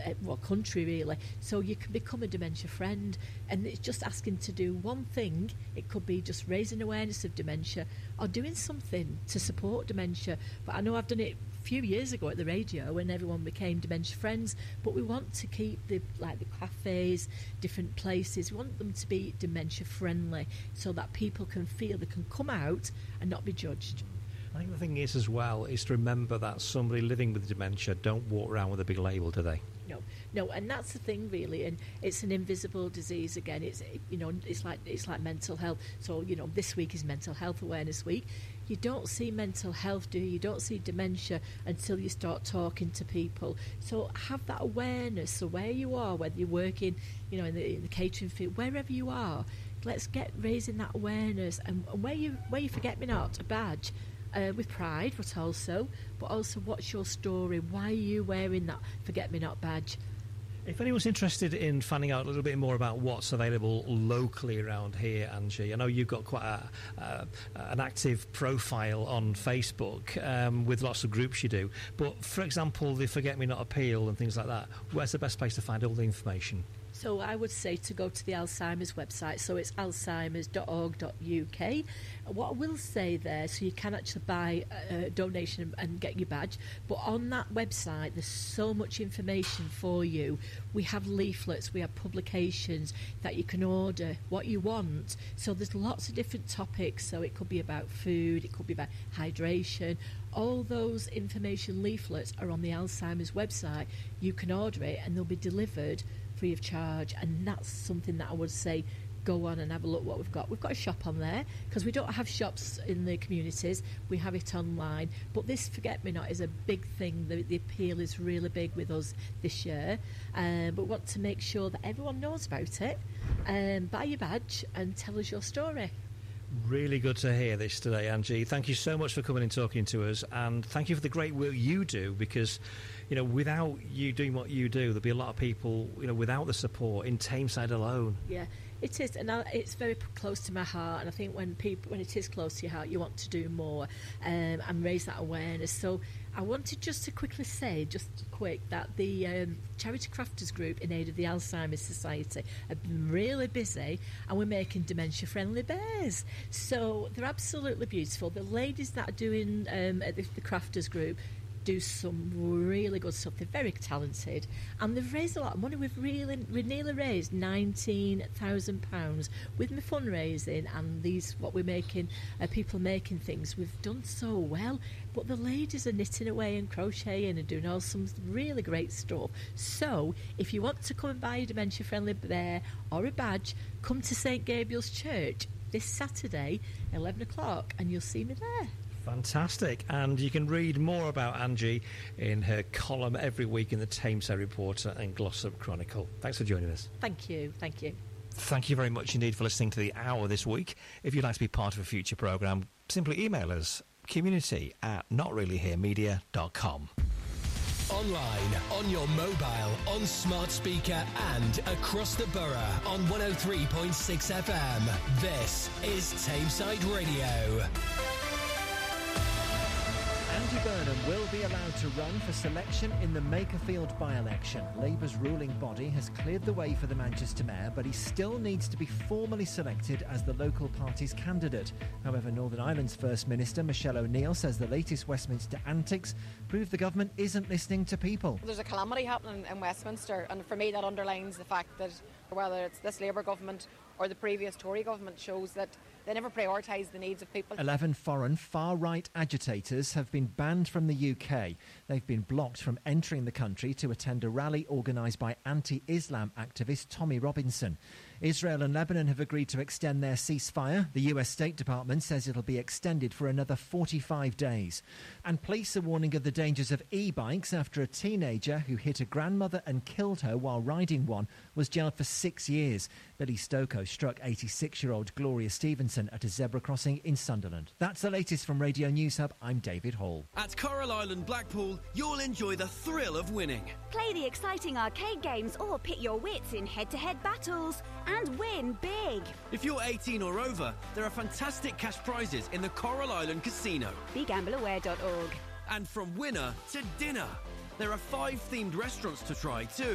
country really. So you can become a dementia friend, and it's just asking to do one thing. It could be just raising awareness of dementia or doing something to support dementia. But I know I've done it a few years ago at the radio when everyone became dementia friends, but we want to keep the cafes, different places, we want them to be dementia friendly so that people can feel they can come out and not be judged. I think the thing is as well is to remember that somebody living with dementia don't walk around with a big label, do they? No, and that's the thing really, and it's an invisible disease again. It's it's like mental health. So this week is Mental Health Awareness Week. You don't see mental health, do you? You don't see dementia until you start talking to people. So have that awareness of where you are, whether you're working, in the catering field, wherever you are. Let's get raising that awareness, and where you forget me not a badge. With pride, but also what's your story? Why are you wearing that Forget-Me-Not badge? If anyone's interested in finding out a little bit more about what's available locally around here, Angie, I know you've got quite an active profile on Facebook with lots of groups you do, but for example, the Forget-Me-Not appeal and things like that, where's the best place to find all the information? So I would say to go to the Alzheimer's website, so it's alzheimers.org.uk. What I will say there, so you can actually buy a donation and get your badge, but on that website there's so much information for you. We have leaflets, we have publications that you can order what you want, so there's lots of different topics. So it could be about food, it could be about hydration. All those information leaflets are on the Alzheimer's website. You can order it and they'll be delivered free of charge, and that's something that I would say go on and have a look what we've got. We've got a shop on there because we don't have shops in the communities, we have it online. But this Forget-Me-Not is a big thing. The appeal is really big with us this year, but we want to make sure that everyone knows about it. Buy your badge and tell us your story. Really good to hear this today, Angie. Thank you so much for coming and talking to us, and thank you for the great work you do, because without you doing what you do, there'll be a lot of people without the support in Tameside alone. Yeah, it is, and it's very close to my heart, and I think when it is close to your heart, you want to do more and raise that awareness. So I wanted just to quickly say, that the Charity Crafters Group in aid of the Alzheimer's Society have been really busy, and we're making dementia-friendly bears. So they're absolutely beautiful. The ladies that are doing at the Crafters Group do some really good stuff. They're very talented, and they've raised a lot of money. We've nearly raised £19,000 with my fundraising and what we're making, people making things. We've done so well, but the ladies are knitting away and crocheting and doing all some really great stuff. So if you want to come and buy a dementia friendly bear or a badge, come to St Gabriel's Church this Saturday 11 o'clock and you'll see me there. Fantastic. And you can read more about Angie in her column every week in the Tameside Reporter and Glossop Chronicle. Thanks for joining us. Thank you. Thank you very much indeed for listening to The Hour this week. If you'd like to be part of a future programme, simply email us, community@notreallyheremedia.com. Online, on your mobile, on smart speaker and across the borough on 103.6 FM. This is Tameside Radio. Andy Burnham will be allowed to run for selection in the Makerfield by-election. Labour's ruling body has cleared the way for the Manchester Mayor, but he still needs to be formally selected as the local party's candidate. However, Northern Ireland's First Minister, Michelle O'Neill, says the latest Westminster antics prove the government isn't listening to people. There's a calamity happening in Westminster, and for me that underlines the fact that whether it's this Labour government or the previous Tory government shows that they never prioritise the needs of people. 11 foreign far-right agitators have been banned from the UK. They've been blocked from entering the country to attend a rally organised by anti-Islam activist Tommy Robinson. Israel and Lebanon have agreed to extend their ceasefire. The US State Department says it'll be extended for another 45 days. And police are warning of the dangers of e-bikes after a teenager who hit a grandmother and killed her while riding one was jailed for 6 years. Billy Stokoe struck 86-year-old Gloria Stevenson at a zebra crossing in Sunderland. That's the latest from Radio News Hub. I'm David Hall. At Coral Island Blackpool, you'll enjoy the thrill of winning. Play the exciting arcade games or pit your wits in head-to-head battles and win big. If you're 18 or over, there are fantastic cash prizes in the Coral Island Casino. BeGambleAware.org. And from winner to dinner, there are 5 themed restaurants to try too.